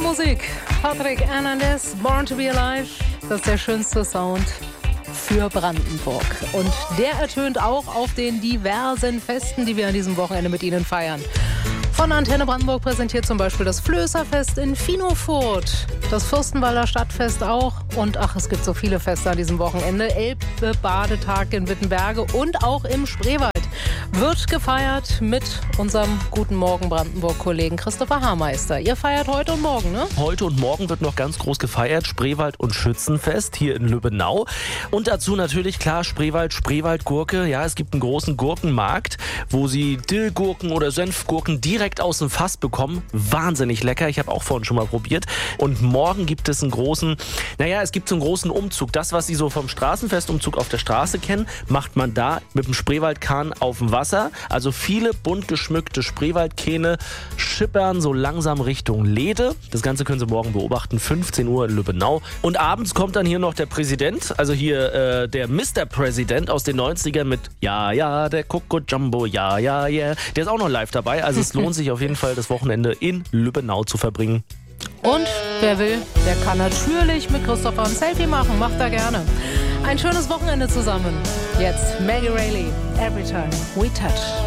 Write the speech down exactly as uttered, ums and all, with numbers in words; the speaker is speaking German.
Musik. Patrick Hernandez, Born to be Alive. Das ist der schönste Sound für Brandenburg. Und der ertönt auch auf den diversen Festen, die wir an diesem Wochenende mit Ihnen feiern. Von Antenne Brandenburg präsentiert zum Beispiel das Flößerfest in Finofurt, das Fürstenwalder Stadtfest auch und ach, es gibt so viele Feste an diesem Wochenende. Elbe-Badetag in Wittenberge und auch im Spreewald wird gefeiert mit unserem Guten Morgen Brandenburg-Kollegen Christopher Haarmeister. Ihr feiert heute und morgen, ne? Heute und morgen wird noch ganz groß gefeiert, Spreewald- und Schützenfest hier in Lübbenau. Und dazu natürlich, klar, Spreewald, Spreewaldgurke. Ja, es gibt einen großen Gurkenmarkt, wo Sie Dillgurken oder Senfgurken direkt aus dem Fass bekommen. Wahnsinnig lecker, ich habe auch vorhin schon mal probiert. Und morgen gibt es einen großen, naja, es gibt so einen großen Umzug. Das, was Sie so vom Straßenfestumzug auf der Straße kennen, macht man da mit dem Spreewaldkahn auf dem Wasser. Also viele bunt geschmückte Spreewaldkähne schippern so langsam Richtung Lede. Das Ganze können Sie morgen beobachten, fünfzehn Uhr in Lübbenau. Und abends kommt dann hier noch der Präsident, also hier äh, der Mister President aus den neunzigern mit Ja, ja, der Coco Jumbo, ja, ja, yeah. Der ist auch noch live dabei, also es lohnt sich auf jeden Fall, das Wochenende in Lübbenau zu verbringen. Und wer will, der kann natürlich mit Christopher ein Selfie machen. Macht er gerne. Ein schönes Wochenende zusammen. Jetzt Maggie Rayleigh, Every Time We Touch.